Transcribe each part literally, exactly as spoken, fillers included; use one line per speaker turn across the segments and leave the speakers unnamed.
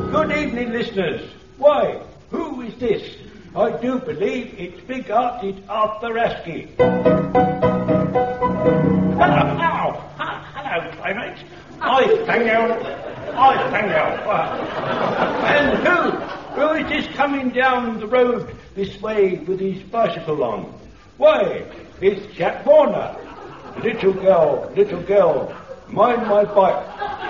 Good evening, listeners. Why, who is this? I do believe it's big-hearted Arthur Askey. Hello, hello, hello, playmates. I thank you. I thank you. And who? Who is this coming down the road this way with his bicycle on? Why, it's Jack Warner. Little girl, little girl, mind my bike.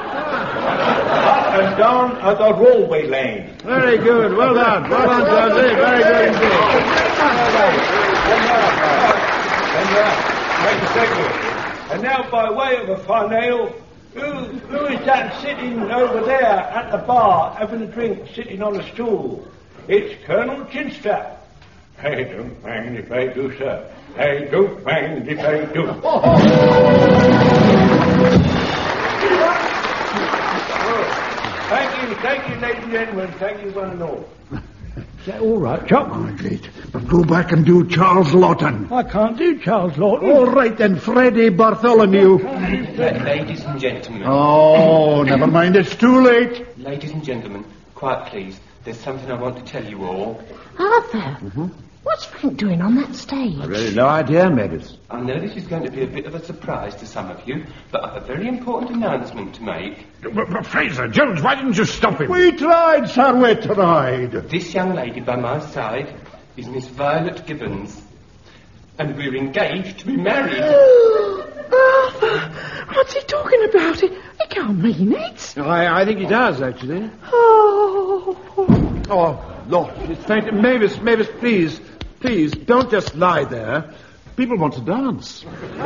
Up and down at the railway lane.
Very good. Well done. Well done, Josie. Very good indeed.
And, uh, thank you, thank you. And now, by way of a finale, who, who is that sitting over there at the bar, having a drink, sitting on a stool? It's Colonel Chinstrap. Hey, don't mind if I do, sir. Hey, don't mind if I do. Thank you, thank you, ladies and gentlemen. Thank you, one and all.
Is that all right, Chuck?
Oh, great. But go back and do Charles Lawton.
I can't do Charles Lawton.
All right, then, Freddie Bartholomew.
Ladies and gentlemen.
Oh, never mind. It's too late.
Ladies and gentlemen, quiet, please. There's something I want to tell you all.
Arthur, mm-hmm. What's Frank doing on that stage?
I've really no idea, Mavis.
I know this is going to be a bit of a surprise to some of you, but I've a very important announcement to make.
But, but Fraser, Jones, why didn't you stop him?
We tried, sir, we tried.
This young lady by my side is Miss Violet Gibbons, and we're engaged to be married.
Arthur, what's he talking about? He, he can't mean it.
I, I think he does, actually.
Oh.
Oh, Lord, it's faint. Mavis, Mavis, please, please, don't just lie there. People want to dance.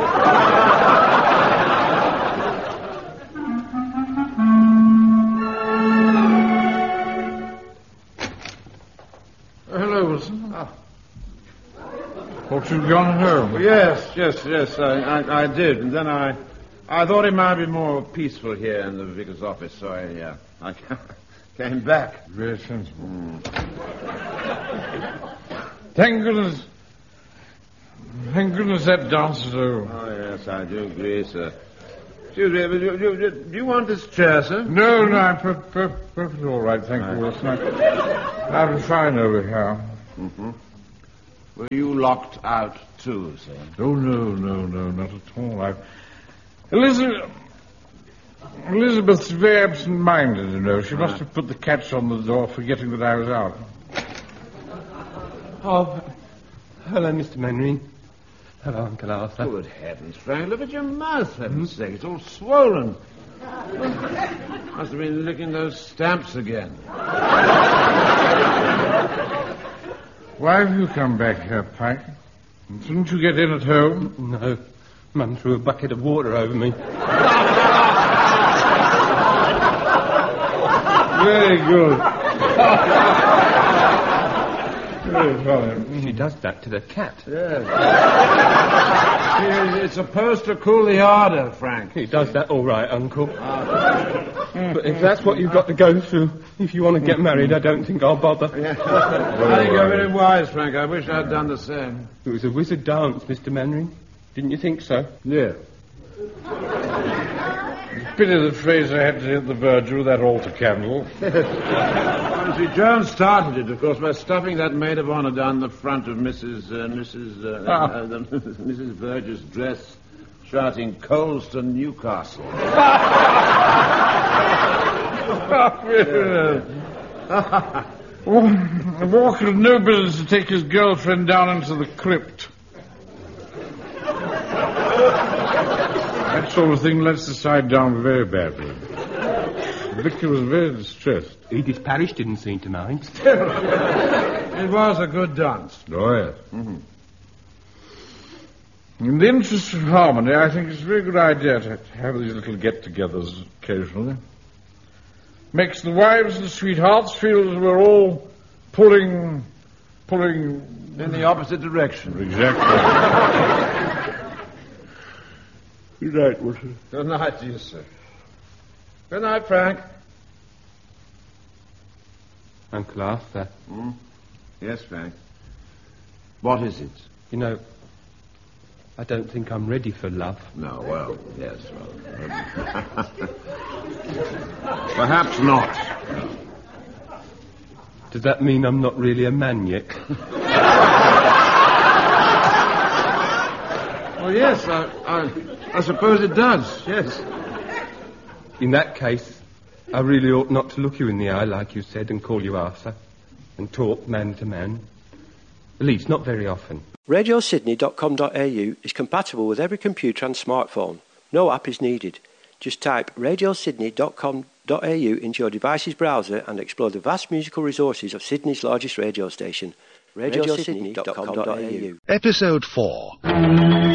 Hello, Wilson. Ah. Thought you'd gone home.
Yes, yes, yes, I, I, I did. And then I, I thought it might be more peaceful here in the vicar's office, so I, uh, I came back.
Very sensible. Mm. Thank goodness. Thank goodness that dance is over.
Oh, yes, I do agree, sir. Excuse me, do, do, do, do you want this chair, sir?
No, no, I'm per- per- perfectly all right, thank you, Wilson. I've been fine over here.
Mm-hmm. Were you locked out, too, sir?
Oh, no, no, no, not at all. I've... Elizabeth... Elizabeth's very absent-minded, you know. She must have put the catch on the door, forgetting that I was out.
Oh, hello, Mister Mannering. Hello, Uncle Arthur.
Good heavens, Frank, look at your mouth, for heaven's sake. It's all swollen. Must have been licking those stamps again.
Why have you come back here, Pike? Didn't you get in at home?
No. Mum threw a bucket of water over me.
Very good. Very funny.
She does that to the cat.
Yes. It's supposed to cool the ardour, Frank.
He does that all right, Uncle. But if that's what you've got to go through, if you want to get married, I don't think I'll bother.
Yeah. I think you're very wise, Frank. I wish I'd done the same.
It was a wizard dance, Mister Mannering. Didn't you think so?
Yeah.
Pity that Fraser had to hit the verge with that altar candle.
Honestly, Jones started it, of course, by stuffing that maid of honor down the front of Missus Uh, Missus Uh, ah. uh, the, Missus Verger's dress, shouting, "Colston, Newcastle."
Walker had no business to take his girlfriend down into the crypt. That sort of thing lets the side down very badly. Victor was very distressed.
Edith Parrish didn't seem to mind.
It was a good dance.
Oh, yes. Mm-hmm. In the interest of harmony, I think it's a very good idea to have these little get-togethers occasionally. Makes the wives and sweethearts feel as we're all pulling... pulling...
in the opposite direction.
Exactly. Good night, Wilson.
Good night to you, sir. Good night, Frank.
Uncle Arthur.
Hmm? Yes, Frank. What is it?
You know, I don't think I'm ready for love.
No, well, yes, well. Perhaps not.
Does that mean I'm not really a man yet?
Well, yes, I, I, I suppose it does, yes.
In that case, I really ought not to look you in the eye, like you said, and call you Arthur, and talk man to man. At least, not very often.
radio sydney dot com dot a u is compatible with every computer and smartphone. No app is needed. Just type radio sydney dot com dot a u into your device's browser and explore the vast musical resources of Sydney's largest radio station, radio sydney dot com dot a u.
Episode four.